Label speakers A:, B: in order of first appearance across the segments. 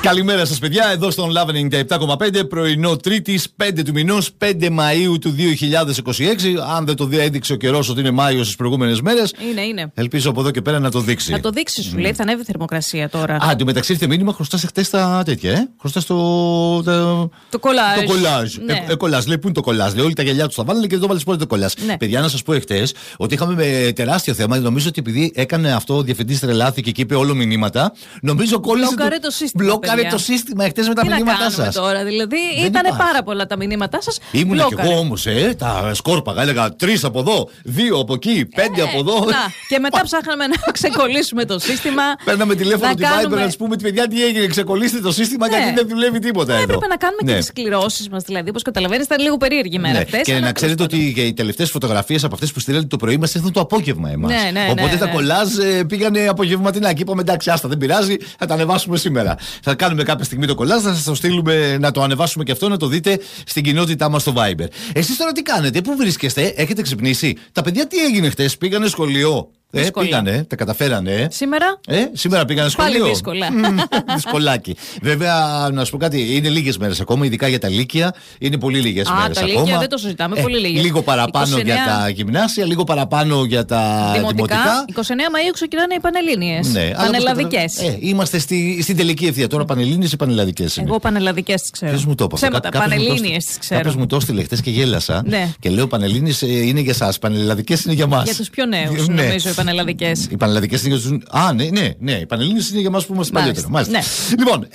A: Καλημέρα σας, παιδιά. Εδώ στον Love 97,5, πρωινό Τρίτης, 5 του μηνός, 5 Μαΐου του 2026. Αν δεν το έδειξε ο καιρός ότι είναι Μάιος στις προηγούμενες μέρες.
B: Είναι.
A: Ελπίζω από εδώ και πέρα να το δείξει.
B: Να το δείξει, σου λέει, θα ανέβει η θερμοκρασία τώρα.
A: Α, εντωμεταξύ ήρθε μήνυμα, χρωστάς χτες τα τέτοια, Χρωστάς το
B: κολάζ.
A: Το κολάζ.
B: Ναι.
A: Κολάζ. Λέει, πού είναι το κολάζ. Λέει, όλοι τα γυαλιά του τα βάλανε και δεν το βάλε πότε το κολάζ.
B: Ναι.
A: Παιδιά, να σας πω εχθές ότι είχαμε τεράστιο θέμα. Νομίζω ότι επειδή έκανε αυτό ο διευθυντής τρελάθηκε και είπε όλο μηνύματα, νομίζω κόλλησε. Μπλόκαρε το σύστημα εχθές με τα μηνύματά σας.
B: Τώρα, δηλαδή ήταν πάρα πολλά τα μηνύματά σας.
A: Ήμουν κι εγώ όμως, τα σκόρπαγα. Έλεγα 3 από εδώ, 2 από εκεί, 5 από εδώ.
B: Και μετά ψάχναμε να ξεκολλήσουμε το σύστημα.
A: Παίρναμε τηλέφωνο τη Viber να του πούμε: παιδιά, τι έγινε, ξεκολλήστε το σύστημα γιατί δεν δουλεύει τίποτα εδώ.
B: Έπρεπε να κάνουμε και τις κληρώσεις μας, δηλαδή. Όπως καταλαβαίνεις, ήταν λίγο περίεργη η μέρα χθες.
A: Και να ξέρετε ότι οι τελευταίες φωτογραφίες από αυτές που στείλατε το πρωί μας ήρθαν το απόγευμα εμάς. Οπότε τα κολάζ πήγανε απογευματινά. Και είπαμε: εντάξει, άστα, δεν πειράζει, θα τα ανεβάσουμε σήμερα. Θα κάνουμε κάποια στιγμή το κολάζ, θα σας το στείλουμε να το ανεβάσουμε και αυτό, να το δείτε στην κοινότητά μας στο Viber. Εσείς τώρα τι κάνετε, πού βρίσκεστε, έχετε ξυπνήσει? Τα παιδιά τι έγινε χτες, πήγανε σχολείο? Πήγανε, τα καταφέρανε. Σήμερα πήγανε σχολείο.
B: Πάλι δύσκολα.
A: Δυσκολάκι. Βέβαια, να σου πω κάτι, είναι λίγες μέρες ακόμα, ειδικά για τα λύκεια. Είναι πολύ λίγες μέρες ακόμα.
B: Τα λύκεια δεν το συζητάμε, πολύ λίγες.
A: Λίγο παραπάνω 29... για τα γυμνάσια, λίγο παραπάνω για τα δημοτικά.
B: 29 Μαΐου ξεκινάνε οι Πανελλήνιες.
A: Ναι, πανελλαδικές. Είμαστε στην τελική ευθεία. Τώρα Πανελλήνιες ή Πανελλαδικές είναι?
B: Εγώ Πανελλαδικές τις ξέρω.
A: Ποιος μου το είπε?
B: Πανελλήνιες τις ξέρω.
A: Κάποιος μου το έστειλε χτες και γέλασα. Και λέω Πανελλήνιες είναι για εσάς, Πανελλαδικές είναι για μας.
B: Για τους πιο νέους, νομίζω. Πανελλαδικές.
A: Οι πανελλαδικές είναι για τους. Ναι. Οι πανελλήνιες είναι για εμάς που είμαστε παλιότερα.
B: Ναι.
A: Λοιπόν,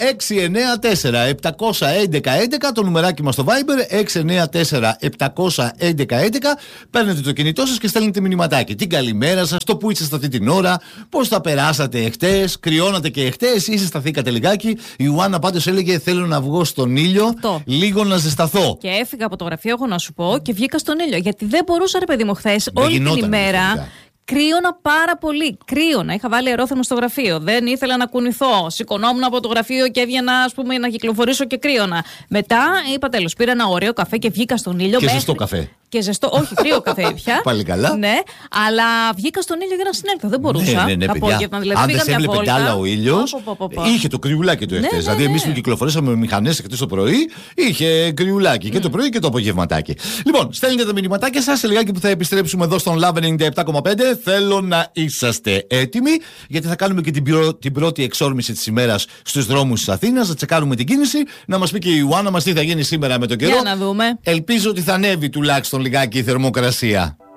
A: 694-711-11, το νουμεράκι μας στο Viber. 694-711-11. Παίρνετε το κινητό σας και στέλνετε μηνυματάκι. Την καλημέρα σας, το που ήσασταν αυτή την ώρα, πώς τα περάσατε εχθές, κρυώνατε και εχθές ή σταθήκατε λιγάκι. Η Ιωάννα πάντως έλεγε: θέλω να βγω στον ήλιο, λίγο να ζεσταθώ.
B: Και έφυγα από το γραφείο, έχω να σου πω, και βγήκα στον ήλιο. Γιατί δεν μπορούσα, ρε παιδί μου, χθες όλη την ημέρα. Κρύωνα πάρα πολύ. Κρύωνα. Είχα βάλει αερόθερμο στο γραφείο. Δεν ήθελα να κουνηθώ. Σηκωνόμουν από το γραφείο και έβγαινα, ας πούμε, να κυκλοφορήσω και κρύωνα. Μετά είπα τέλος. Πήρα ένα ωραίο καφέ και βγήκα στον ήλιο.
A: Και ζεστό καφέ.
B: Και ζεστό, όχι, κρύο καφέ πια.
A: Πάλι καλά.
B: Ναι, αλλά βγήκα στον ήλιο για να συνέλθω. Δεν μπορούσα.
A: Ναι,
B: απόγευμα, δηλαδή.
A: Αν δεν σε έβλεπε κι άλλα ο ήλιος, είχε το κρυουλάκι του εχθές. Δηλαδή, εμείς που κυκλοφορήσαμε με μηχανές εχθές το πρωί, είχε κρυουλάκι και το πρωί και το απογευματάκι. Λοιπόν, στέλνετε τα μηνυματάκια σας σε λιγάκι που θα επιστρέψουμε εδώ στον Love 97,5. Θέλω να είσαστε έτοιμοι, γιατί θα κάνουμε και την πρώτη εξόρμηση της ημέρας στους δρόμους της Αθήνας. Να τσεκάρουμε την κίνηση, να μας πει και η Ιωάννα μας τι θα γίνει σήμερα με τον καιρό.
B: Για να δούμε.
A: Ελπίζω ότι θα ανέβει τουλάχιστον λιγάκι η θερμοκρασία.